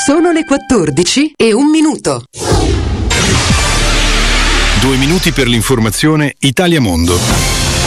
Sono le 14:01. 2 minuti per l'informazione Italia Mondo.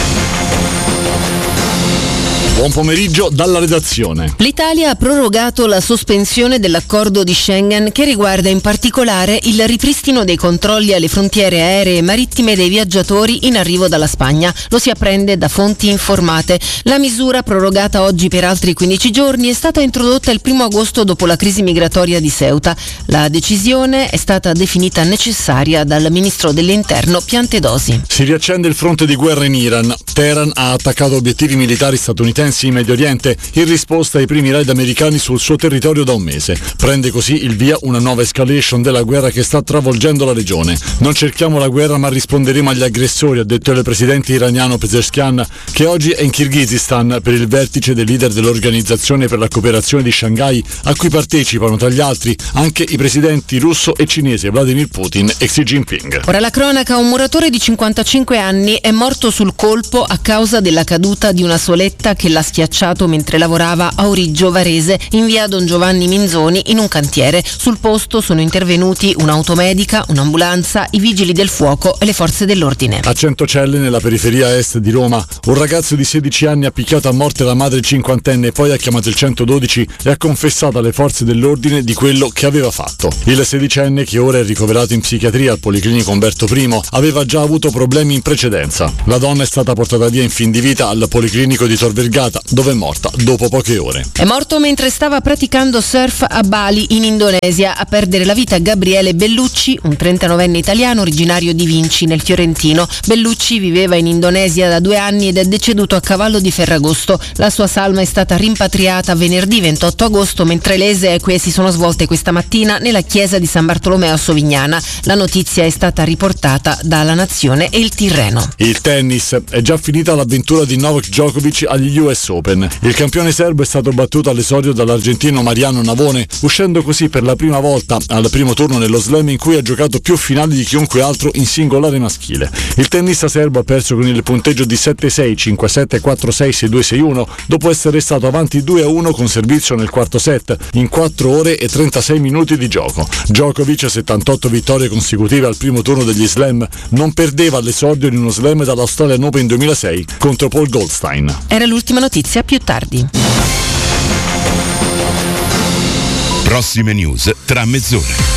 Buon pomeriggio dalla redazione. L'Italia ha prorogato la sospensione dell'accordo di Schengen che riguarda in particolare il ripristino dei controlli alle frontiere aeree e marittime dei viaggiatori in arrivo dalla Spagna. Lo si apprende da fonti informate. La misura, prorogata oggi per altri 15 giorni, è stata introdotta il 1 agosto dopo la crisi migratoria di Ceuta. La decisione è stata definita necessaria dal ministro dell'Interno Piantedosi. Si riaccende il fronte di guerra in Iran. Teheran ha attaccato obiettivi militari statunitensi in Medio Oriente in risposta ai primi raid americani sul suo territorio da un mese. Prende così il via una nuova escalation della guerra che sta travolgendo la regione. Non cerchiamo la guerra ma risponderemo agli aggressori, ha detto il presidente iraniano Pezeshkian, che oggi è in Kirghizistan per il vertice dei leader dell'Organizzazione per la cooperazione di Shanghai, a cui partecipano tra gli altri anche i presidenti russo e cinese Vladimir Putin e Xi Jinping. Ora la cronaca: un muratore di 55 anni è morto sul colpo a causa della caduta di una soletta che l'ha schiacciato mentre lavorava a Origgio Varese, in via Don Giovanni Minzoni, in un cantiere. Sul posto sono intervenuti un'automedica, un'ambulanza, i vigili del fuoco e le forze dell'ordine. A Centocelle, nella periferia est di Roma, un ragazzo di 16 anni ha picchiato a morte la madre cinquantenne, poi ha chiamato il 112 e ha confessato alle forze dell'ordine di quello che aveva fatto. Il sedicenne, che ora è ricoverato in psichiatria al Policlinico Umberto I, aveva già avuto problemi in precedenza. La donna è stata portata via in fin di vita al Policlinico di Tor Vergata, dove è morta dopo poche ore. È morto mentre stava praticando surf a Bali, in Indonesia. A perdere la vita Gabriele Bellucci, un 39enne italiano originario di Vinci, nel Fiorentino. Bellucci viveva in Indonesia da 2 anni ed è deceduto a cavallo di Ferragosto. La sua salma è stata rimpatriata venerdì 28 agosto, mentre le esequie si sono svolte questa mattina nella chiesa di San Bartolomeo a Sovignana. La notizia è stata riportata dalla Nazione e il Tirreno. Il tennis: è già finita l'avventura di Novak Djokovic agli US Open. Il campione serbo è stato battuto all'esordio dall'argentino Mariano Navone, uscendo così per la prima volta al primo turno nello slam, in cui ha giocato più finali di chiunque altro in singolare maschile. Il tennista serbo ha perso con il punteggio di 7-6, 5-7, 4-6, 6-2, 6-1 dopo essere stato avanti 2-1 con servizio nel quarto set in 4 ore e 36 minuti di gioco. Djokovic, 78 vittorie consecutive al primo turno degli slam, non perdeva all'esordio in uno slam dall'Australian Open 2006 contro Paul Goldstein. Era l'ultima notizia, più tardi. Prossime news tra mezz'ora.